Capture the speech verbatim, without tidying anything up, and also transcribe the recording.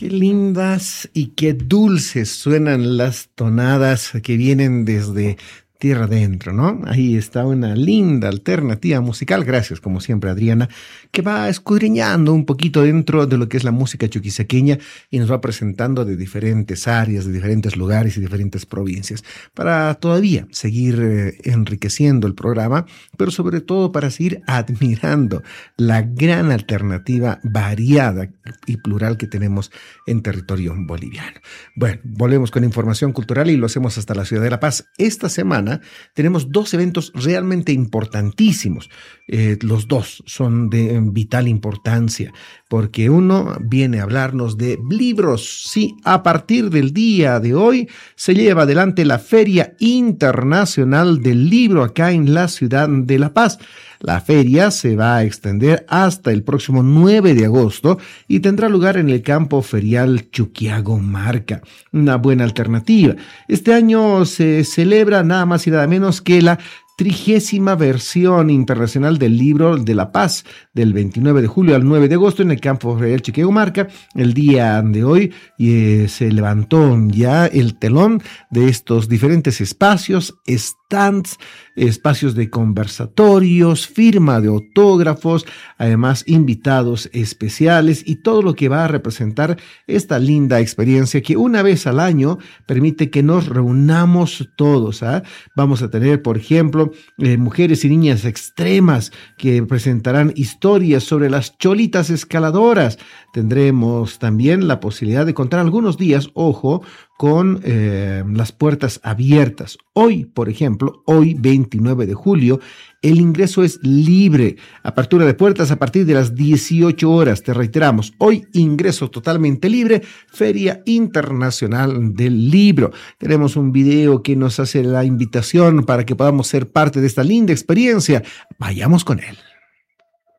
Qué lindas y qué dulces suenan las tonadas que vienen desde tierra adentro, ¿no? Ahí está una linda alternativa musical, gracias como siempre Adriana, que va escudriñando un poquito dentro de lo que es la música chuquisaqueña y nos va presentando de diferentes áreas, de diferentes lugares y diferentes provincias, para todavía seguir eh, enriqueciendo el programa, pero sobre todo para seguir admirando la gran alternativa variada y plural que tenemos en territorio boliviano. Bueno, volvemos con información cultural y lo hacemos hasta la ciudad de La Paz. Esta semana tenemos dos eventos realmente importantísimos. Eh, los dos son de vital importancia, porque uno viene a hablarnos de libros. Sí, a partir del día de hoy se lleva adelante la Feria Internacional del Libro acá en la ciudad de La Paz. La feria se va a extender hasta el próximo nueve de agosto y tendrá lugar en el campo ferial Chuquiago Marca. Una buena alternativa. Este año se celebra nada más y nada menos que la trigésima versión internacional del Libro de la Paz, del veintinueve de julio al nueve de agosto en el campo ferial Chuquiago Marca. El día de hoy eh, se levantó ya el telón de estos diferentes espacios, stands, espacios de conversatorios, firma de autógrafos, además invitados especiales y todo lo que va a representar esta linda experiencia que una vez al año permite que nos reunamos todos. ¿eh? Vamos a tener, por ejemplo, eh, mujeres y niñas extremas que presentarán historias sobre las cholitas escaladoras. Tendremos también la posibilidad de contar algunos días, ojo, con eh, las puertas abiertas. Hoy, por ejemplo, hoy veintinueve de julio, el ingreso es libre. Apertura de puertas a partir de las dieciocho horas. Te reiteramos, hoy ingreso totalmente libre, Feria Internacional del Libro. Tenemos un video que nos hace la invitación para que podamos ser parte de esta linda experiencia. Vayamos con él.